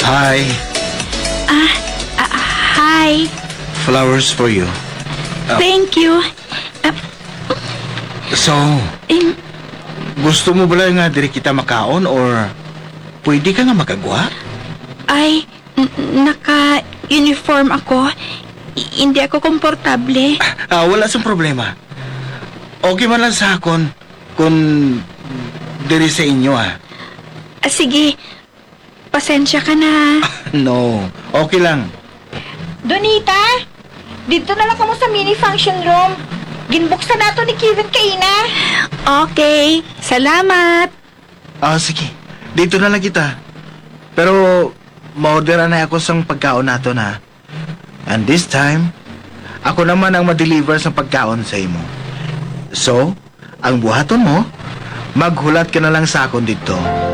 Hi. Hi. Flowers for you. Thank you. So, Em, gusto mo ba nga diri kita makaon or pwede ka nga makagwa? ay, naka-uniform ako. Hindi ako komportable. Wala sa problema. Okay man lang sa akon kung diri sa inyo Sige, pasensya ka na. No, okay lang. Donita, dito na lang kamo sa mini function room. Ginbuksan nato ni Kevin kaina. Okay, salamat. Sige. Dito na lang kita. Pero, ma-orderan na ako sang pagkaon nato na. And this time, ako naman ang ma-deliver sa pagkaon sa imo. So, ang buhaton mo, maghulat ka na lang sa akon dito.